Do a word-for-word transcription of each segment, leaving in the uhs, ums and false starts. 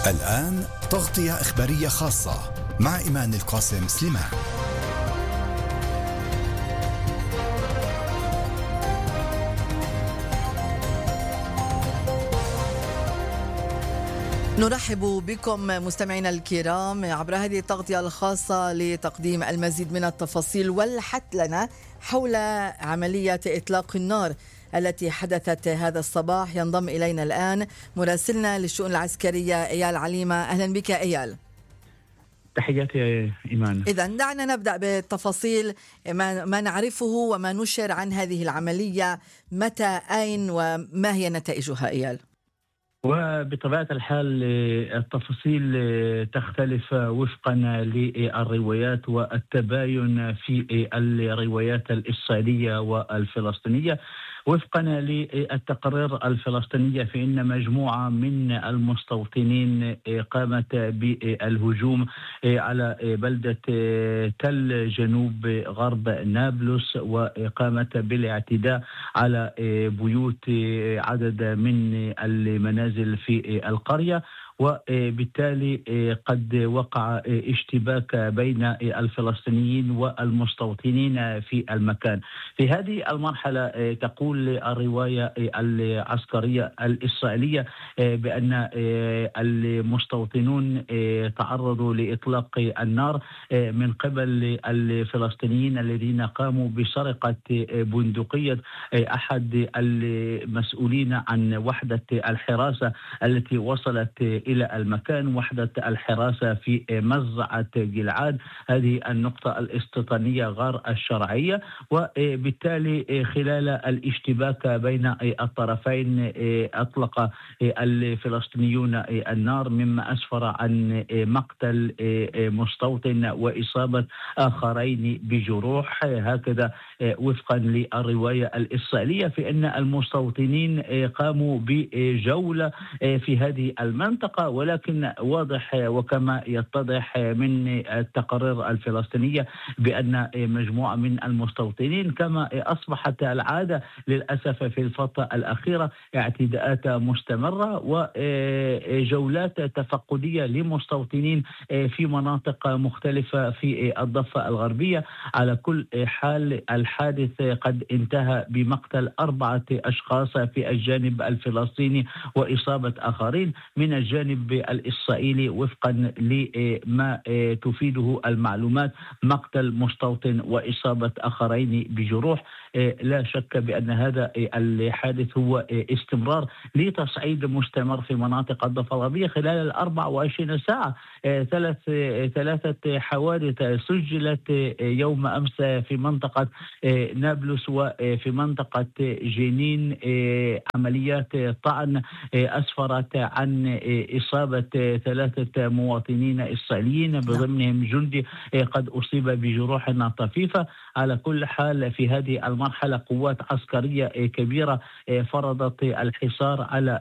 الآن تغطية إخبارية خاصة مع إيمان القاسم سليمان. نرحب بكم مستمعينا الكرام عبر هذه التغطية الخاصة لتقديم المزيد من التفاصيل والحث لنا حول عملية إطلاق النار التي حدثت هذا الصباح. ينضم إلينا الآن مراسلنا للشؤون العسكرية إيال عليمة. أهلا بك إيال. تحياتي إيمان. إذن دعنا نبدأ بالتفاصيل، ما, ما نعرفه وما نشر عن هذه العملية، متى، أين، وما هي نتائجها إيال؟ وبطبيعة الحال التفاصيل تختلف وفقا للروايات والتباين في الروايات الإسرائيلية والفلسطينية. وفقا للتقارير الفلسطينية فإن مجموعة من المستوطنين قامت بالهجوم على بلدة تل جنوب غرب نابلس، وقامت بالاعتداء على بيوت عدد من المنازل في القرية، وبالتالي قد وقع اشتباك بين الفلسطينيين والمستوطنين في المكان. في هذه المرحلة تقول الرواية العسكرية الإسرائيلية بأن المستوطنون تعرضوا لإطلاق النار من قبل الفلسطينيين الذين قاموا بسرقة بندقية أحد المسؤولين عن وحدة الحراسة التي وصلت إلى المكان، وحدة الحراسة في مزرعة جلعاد، هذه النقطة الاستيطانية غار الشرعية. وبالتالي خلال الاشتباك بين الطرفين أطلق الفلسطينيون النار، مما أسفر عن مقتل مستوطن وإصابة آخرين بجروح. هكذا وفقا للرواية الإسرائيلية في أن المستوطنين قاموا بجولة في هذه المنطقة، ولكن واضح وكما يتضح من التقارير الفلسطينية بأن مجموعة من المستوطنين كما أصبحت العادة للأسف في الفترة الأخيرة اعتداءات مستمرة وجولات تفقدية لمستوطنين في مناطق مختلفة في الضفة الغربية. على كل حال الحادث قد انتهى بمقتل أربعة أشخاص في الجانب الفلسطيني وإصابة آخرين من الجانب الإسرائيلي. وفقا لما تفيده المعلومات مقتل مستوطن وإصابة آخرين بجروح. لا شك بأن هذا الحادث هو استمرار لتصعيد مستمر في مناطق الضفة الغربية خلال الأربع وعشرين ساعة. ثلاث ثلاثة حوادث سجلت يوم أمس في منطقة نابلس وفي منطقة جنين، عمليات طعن أسفرت عن إصابة ثلاثة مواطنين إسرائيليين بضمنهم جندي قد أصيب بجروح طفيفة. على كل حال في هذه المرحلة قوات عسكرية كبيرة فرضت الحصار على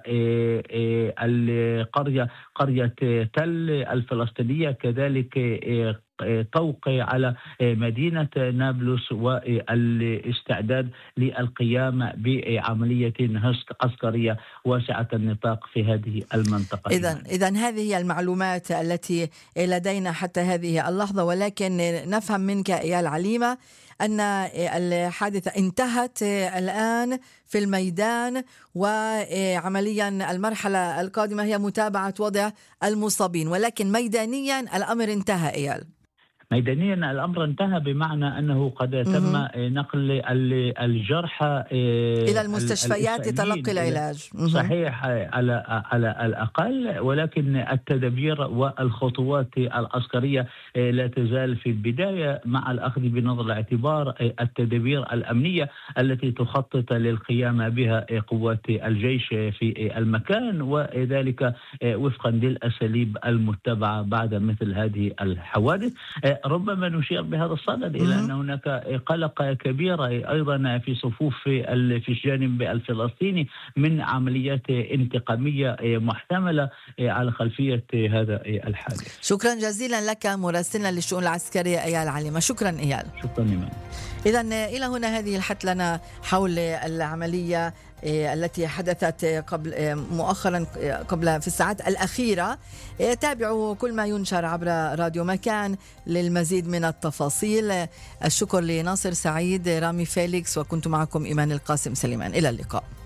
القرية قرية تل الفلسطينية، كذلك توقع على مدينة نابلس والاستعداد للقيام بعملية هسك عسكرية واسعة النطاق في هذه المنطقة. إذن إذن هذه هي المعلومات التي لدينا حتى هذه اللحظة، ولكن نفهم منك إيال عليمة أن الحادثة انتهت الآن في الميدان، وعمليا المرحلة القادمة هي متابعة وضع المصابين، ولكن ميدانيا الأمر انتهى إيال. ميدانيا الأمر انتهى بمعنى أنه قد تم نقل الجرحى إلى المستشفيات لتلقي العلاج. صحيح على على الأقل، ولكن التدابير والخطوات العسكرية لا تزال في البداية مع الأخذ بنظر الاعتبار التدابير الأمنية التي تخطط للقيام بها قوات الجيش في المكان، وذلك وفقا للأساليب المتبعة بعد مثل هذه الحوادث. ربما نشير بهذا الصدد إلى أن هناك قلق كبير أيضا في صفوف في الجانب الفلسطيني من عمليات انتقامية محتملة على خلفية هذا الحادث. شكرا جزيلا لك مراسلنا للشؤون العسكرية إيال عليمة. شكرا إيال. شكرا إيمان. إذا إلى هنا هذه الحتلنة حول العملية التي حدثت قبل مؤخرا قبل في الساعات الأخيرة. تابعوا كل ما ينشر عبر راديو مكان للمزيد من التفاصيل. الشكر لناصر سعيد، رامي فيليكس، وكنت معكم إيمان القاسم سليمان. إلى اللقاء.